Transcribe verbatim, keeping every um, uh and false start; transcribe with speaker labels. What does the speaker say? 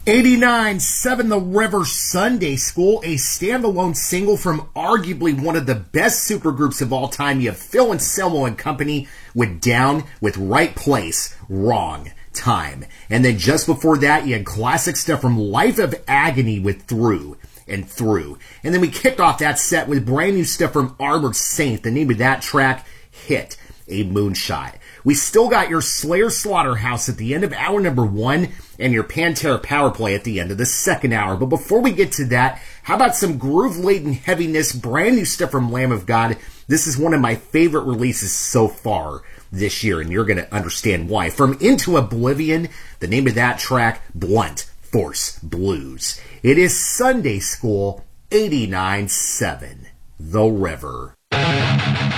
Speaker 1: eighty-nine seven The River Sunday School, a standalone single from arguably one of the best supergroups of all time. You have Phil Anselmo and company with Down with Right Place, Wrong Time. And then just before that, you had classic stuff from Life of Agony with Through and Through. And then we kicked off that set with brand new stuff from Armored Saint. The name of that track, Hit a Moonshot. We still got your Slayer Slaughterhouse at the end of hour number one and your Pantera Power Play at the end of the second hour. But before we get to that, how about some groove-laden heaviness, brand new stuff from Lamb of God. This is one of my favorite releases so far this year, and you're going to understand why. From Into Oblivion, the name of that track, Blunt Force Blues. It is Sunday School eighty-nine seven, The River.